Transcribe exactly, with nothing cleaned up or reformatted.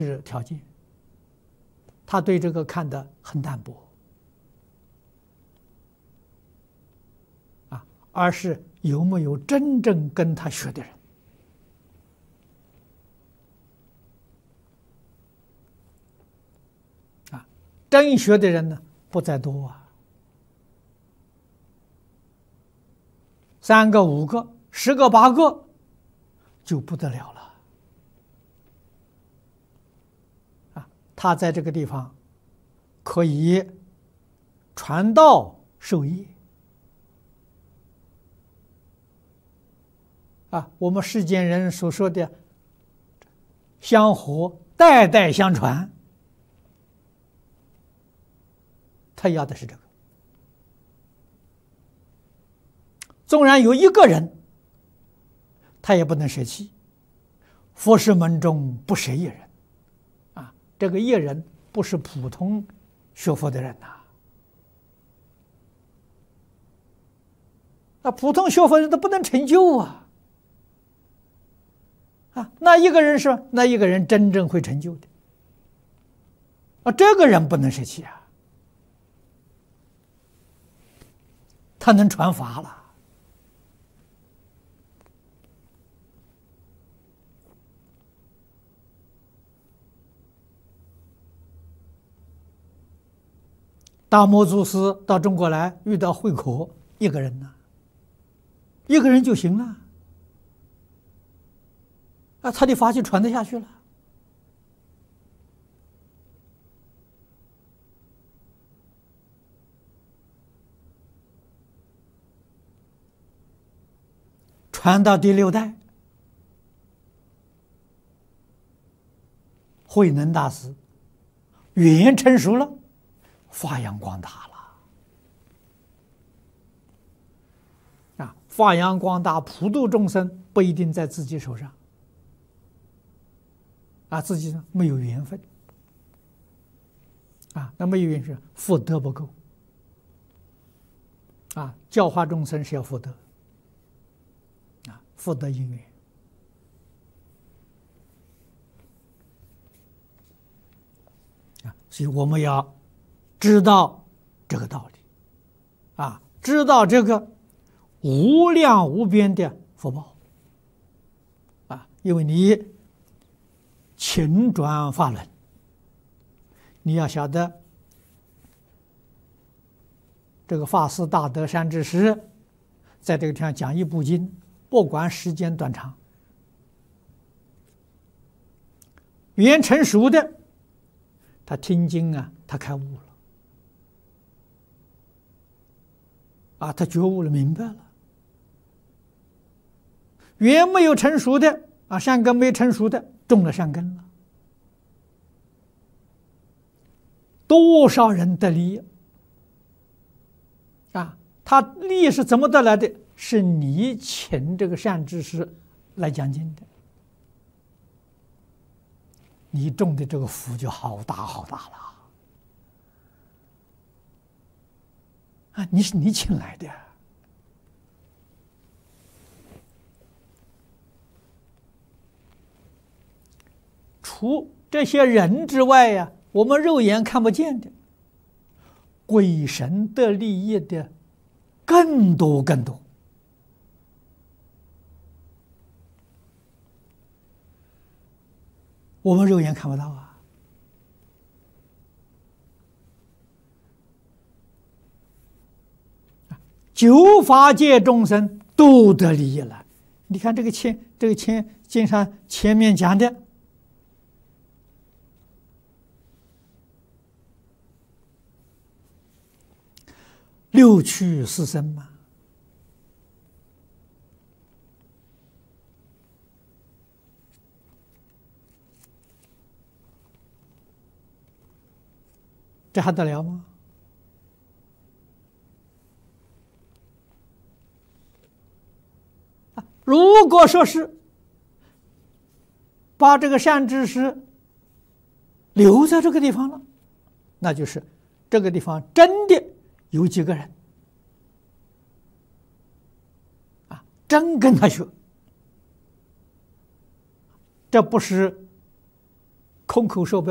是条件，他对这个看得很淡薄啊，而是有没有真正跟他学的人啊？真学的人呢，不在多啊，三个、五个、十个、八个就不得了了。 他在这个地方可以传道授业啊，我们世间人所说的香火代代相传，他要的是这个。纵然有一个人，他也不能舍弃。佛事门中不舍一人。 这个一人不是普通学佛的人呐、啊，啊，普通学佛人都不能成就啊，啊，那一个人是那一个人真正会成就的，啊，这个人不能舍弃啊，他能传法了。 大摩祖师到中国来，遇到慧可一个人呢，一个人就行了，啊，他的法就传得下去了。传到第六代，慧能大师语言成熟了。 发扬光大了啊！发扬光大，普度众生不一定在自己手上啊，自己没有缘分啊，那没有缘分，福德不够啊。教化众生是要福德啊，福德因缘啊，所以我们要。 知道这个道理，啊，知道这个无量无边的福报，啊，因为你勤转法轮，你要晓得这个法师大德善知识，在这个地方讲一部经，不管时间短长，语言成熟的，他听经啊，他开悟了。 啊，他觉悟了，明白了。缘没有成熟的啊，善根没成熟的，种了善根了。多少人得利益啊？他利益是怎么得来的？是你请这个善知识来讲经的，你种的这个福就好大好大了。 啊，你是你请来的，除这些人之外呀、啊，我们肉眼看不见的，鬼神得利益的更多更多。我们肉眼看不到啊。 九法界众生都得利益了。你看这个前这个前经上前面讲的，六趣四生嘛，这还得了吗？ 如果说是把这个善知识留在这个地方了，那就是这个地方真的有几个人啊，真跟他学，这不是空口说白